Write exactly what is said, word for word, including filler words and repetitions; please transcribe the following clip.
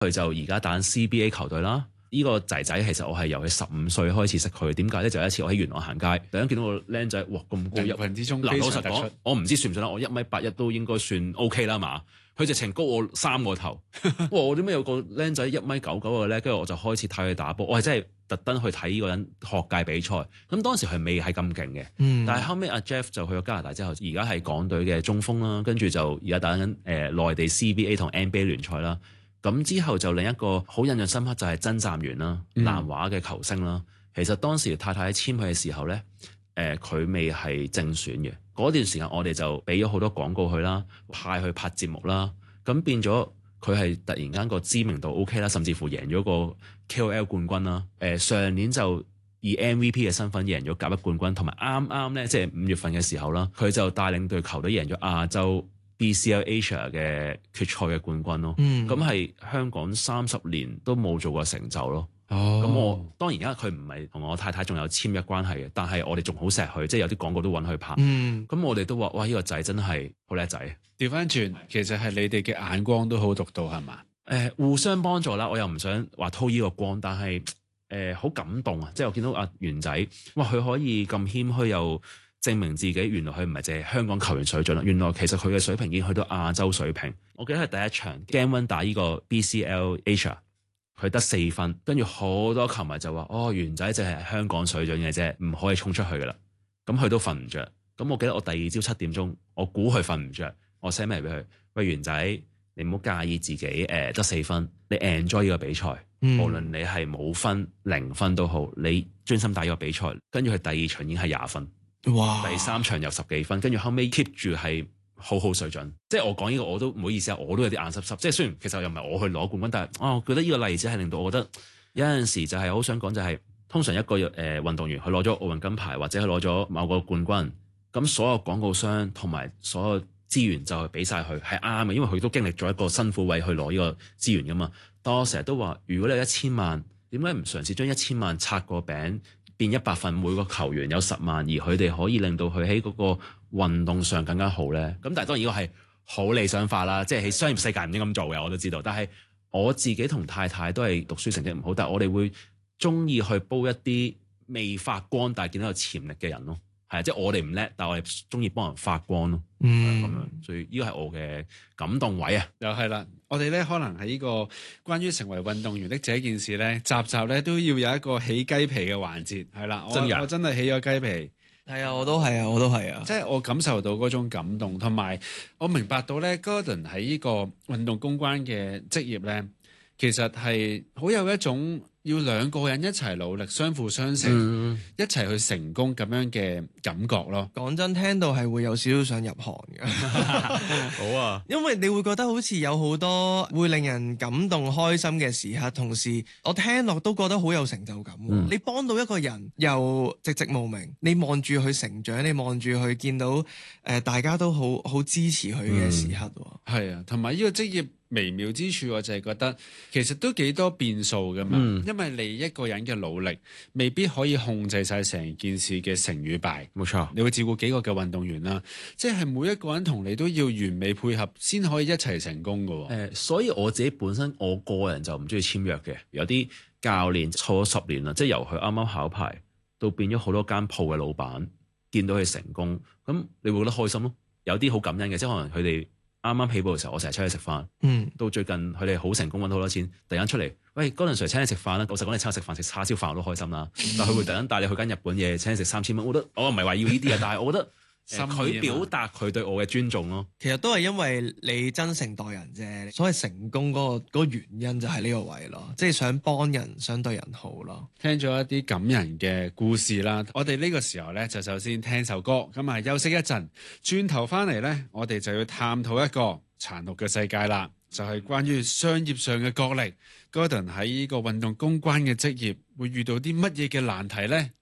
佢就而家打緊 C B A 球隊啦。呢、這個仔仔其實我係由佢十五歲開始識佢。點解咧？就有一次我喺元朗行街，突然間見到個僆仔，哇咁高， 人群之中嗱， 非老實講常突出。 我唔知算唔算啦，我一米八一都應該算 OK 啦嘛。佢直情高我三個頭，哇！我點解有個僆仔一米九九嘅咧？跟住我就開始睇佢打波，我係真係特登去睇呢個人學界比賽。咁當時佢未係咁勁嘅，嗯、但係後尾阿 Jeff 就去咗加拿大之後，而家係港隊嘅中鋒啦，跟住就而家打緊誒內地 C B A 同 N B A 聯賽啦。咁之後就另一個好印象深刻就係曾湛源啦，南華嘅球星啦。嗯、其實當時太太簽佢嘅時候咧，誒、呃、佢未係正選嘅。嗰段時間我哋就俾咗好多廣告佢啦，派去拍節目啦，咁變咗佢係突然間個知名度 OK 啦，甚至乎贏咗個 K O L 冠軍啦。誒、呃、上年就以 M V P 嘅身份贏咗甲一冠軍，同埋啱啱咧即係五月份嘅時候啦，佢就帶領隊球隊贏咗亞洲 B C L Asia 嘅決賽嘅冠軍咯。咁係、嗯、香港三十年都冇做過成就咯。咁、哦、我當然而家佢唔係同我太太仲有簽約關係嘅，但係我哋仲好錫佢，即係有啲廣告都揾佢拍。咁、嗯、我哋都話：哇！呢、呢個仔真係好叻仔。 調翻轉，其實係你哋嘅眼光都好獨到，係嘛？誒、 呃，互相幫助啦。我又唔想話偷呢個光，但係誒好感動啊！即係我見到阿源仔，哇！佢可以咁謙虛，又證明自己原來佢唔係淨係香港球員水準啦。原來其實佢嘅水平已經去到亞洲水平。我記得係第一場 Game One 打呢個 B C L Asia。佢得四分，跟住好多球迷就話：哦，源仔就係香港水準嘅啫，唔可以衝出去噶啦。咁佢都瞓唔着。咁我記得我第二朝七點鐘，我估佢瞓唔着，我 send 埋俾佢：喂，源仔，你唔好介意自己誒得、呃、四分，你 enjoy 呢個比賽，嗯、無論你係冇分零分都好，你專心打呢個比賽。跟住佢第二場已經係廿分，哇！第三場有十幾分，跟住後尾 keep 住係。好好水準，即係我講呢個我都唔好意思啊，我都有啲眼濕濕。即係雖然其實又唔係我去攞冠軍，但係啊，我覺得呢個例子係令到我覺得有陣時就係好想講就係、是，通常一個誒、呃、運動員佢攞咗奧運金牌或者佢攞咗某個冠軍，咁所有廣告商同埋所有資源就係俾晒佢係啱嘅，因為佢都經歷咗一個辛苦位去攞呢個資源噶嘛。但我成日都話，如果你有一千萬，點解唔嘗試將一千萬拆個餅變一百份，每個球員有十萬，而佢哋可以令到佢喺嗰個運動上更加好咧？咁但係當然呢個係好理想化啦，即係喺商業世界唔應咁做嘅，我都知道。但係我自己同太太都係讀書成績唔好，但係我哋會中意去煲一啲未發光但係見到有潛力嘅人咯。係啊，即係我哋唔叻，但係我哋中意幫人發光咯。嗯，咁樣，所以呢個係我嘅感動位啊。 又係啦，我哋咧可能喺呢個關於成為運動員的這件事咧，集集咧都要有一個起雞皮嘅環節。係啦，我真的我真係起咗雞皮。 係啊，我都係啊，我都係啊。 即係我感受到嗰種感動，同埋我明白到咧，Gordon 喺呢個運動公關嘅職業咧，其實係好有一種要兩個人一齊努力，相輔相成，嗯、一齊去成功咁樣嘅感覺咯。 講真，聽到係會有少少想入行嘅。 好啊， 因為你會覺得好似有好多會令人感動、開心嘅時刻，同時我聽落都覺得好有成就感。嗯、你幫到一個人又寂寂無名，你望住佢成長，你望住佢見到誒、呃、大家都好好支持佢嘅時刻。 係、嗯、啊，同埋呢個職業微妙之處，我就係覺得其實都幾多變數噶嘛，嗯、因為你一個人嘅努力未必可以控制晒成件事嘅成與敗。 冇錯， 你會照顧幾個嘅運動員啦，即係每一個人同你都要完美配合，先可以一齊成功噶。誒、 呃，所以我自己本身我個人就唔中意簽約嘅，有啲教練錯咗十年啦，即係由佢啱啱考牌到變咗好多間鋪嘅老闆，見到佢成功，咁你會覺得開心咯。有啲好感恩嘅，即係可能佢哋啱啱起步嘅時候，我成日出去食飯。嗯，到最近佢哋好成功揾到好多錢，突然間出嚟，喂，Gordon Sir 請你食飯啦！老實講，你請我食飯食叉燒飯我都開心啦。嗯、但係佢會突然間帶你去間日本嘢，請你食三千蚊。我覺得我唔係話要呢啲啊，但係我覺得佢、呃、表達佢對我嘅尊重咯。 其實都係因為你真誠待人啫。所謂成功嗰、嗰個嗰個原因就係呢個位咯，即係想幫人，想對人好咯。 聽咗一啲感人嘅故事啦，我哋呢個時候咧就首先聽首歌，咁啊休息一陣，轉頭翻嚟咧，我哋就要探討一個殘酷嘅世界啦，就係、是、關於商業上嘅角力。Gordon 喺呢個運動公關嘅職業會遇到啲乜嘢嘅難題呢？